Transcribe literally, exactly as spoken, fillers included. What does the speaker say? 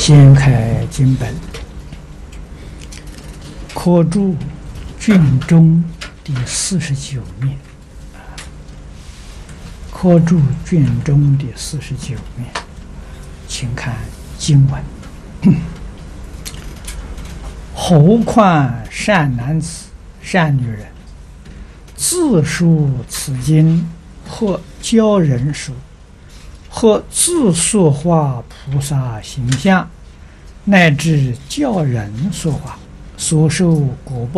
掀开经本，科注卷中第四十九面。科注卷中第四十九面，请看经文。何况善男子、善女人，自述此经，或教人说，或自塑画菩萨形象，乃至教人说法，所受果报